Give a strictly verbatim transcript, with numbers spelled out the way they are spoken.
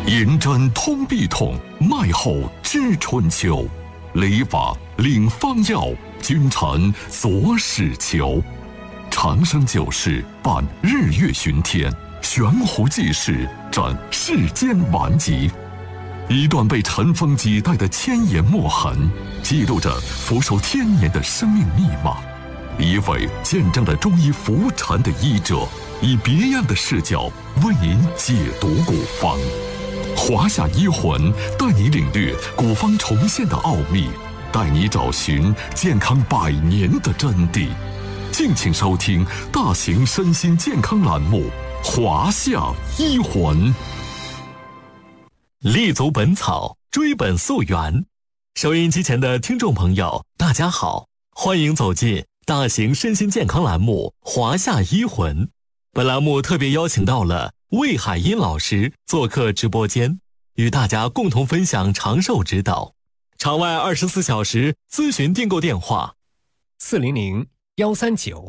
银针通臂痛，脉后知春秋。理法领方药，君臣佐使求。长生久视，伴日月巡天，悬壶济世，展世间顽疾。一段被尘封几代的千言墨痕，记录着俯首千年的生命密码。一位见证了中医浮沉的医者，以别样的视角为您解读古方。华夏医魂带你领略古方重现的奥秘，带你找寻健康百年的真谛。敬请收听大型身心健康栏目《华夏医魂》。 立足本草，追本溯源。收音机前的听众朋友，大家好，欢迎走进大型身心健康栏目《华夏医魂》。本栏目特别邀请到了魏海英老师做客直播间，与大家共同分享长寿之道。场外二十四小时咨询订购电话： 四零零幺三九